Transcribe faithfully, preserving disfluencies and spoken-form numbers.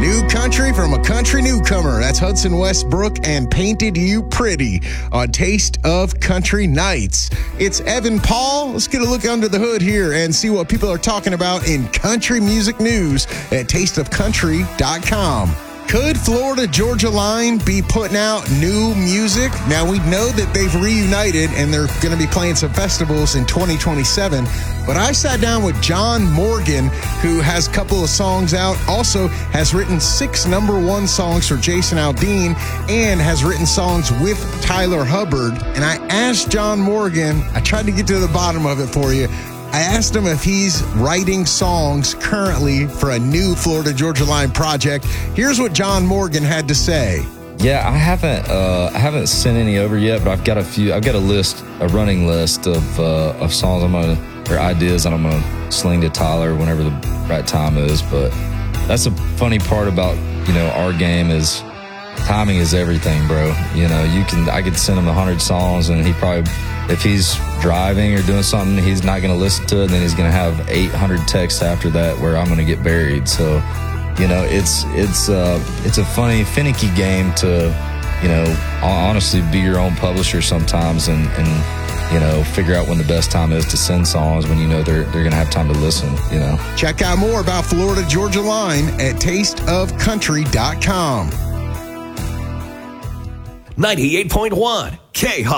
New country from a country newcomer. That's Hudson Westbrook and Painted You Pretty on Taste of Country Nights. It's Evan Paul. Let's get a look under the hood here and see what people are talking about in country music news at taste of country dot com. Could Florida Georgia Line be putting out new music? Now, we know that they've reunited and they're going to be playing some festivals in twenty twenty-seven. But I sat down with John Morgan, who has a couple of songs out, also has written six number one songs for Jason Aldean, and has written songs with Tyler Hubbard. And I asked John Morgan, I tried to get to the bottom of it for you. I asked him if he's writing songs currently for a new Florida Georgia Line project. Here's what John Morgan had to say. Yeah, I haven't uh, I haven't sent any over yet, but I've got a few. I've got a list, a running list of uh, of songs I'm gonna or ideas that I'm gonna sling to Tyler whenever the right time is. But that's a funny part about you know our game is timing is everything, bro. You know, you can I could send him a hundred songs, and he probably, if he's driving or doing something, he's not going to listen to it, and then he's going to have eight hundred texts after that where I'm going to get buried. So, you know, it's it's uh, it's a funny, finicky game to, you know, honestly be your own publisher sometimes and, and you know, figure out when the best time is to send songs when you know they're, they're going to have time to listen, you know. Check out more about Florida Georgia Line at taste of country dot com. ninety-eight point one K-Hop.